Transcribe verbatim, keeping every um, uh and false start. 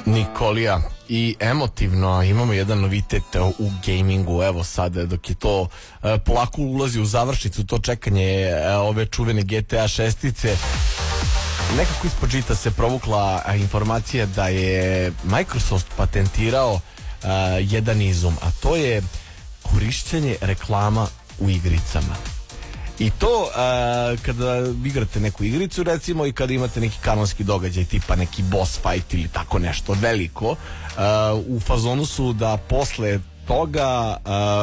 Nikolija, i emotivno imamo jedan novitet u gamingu. Evo sad dok je to e, polako ulazi u završnicu to čekanje e, ove čuvene G T A šestice, nekako ispod žita se provukla a, informacija da je Microsoft patentirao a, jedan izum, a to je korišćenje reklama u igricama. I to a, kada igrate neku igricu recimo i kada imate neki kanonski događaj tipa neki boss fight ili tako nešto veliko, a, u fazonu su da posle toga a,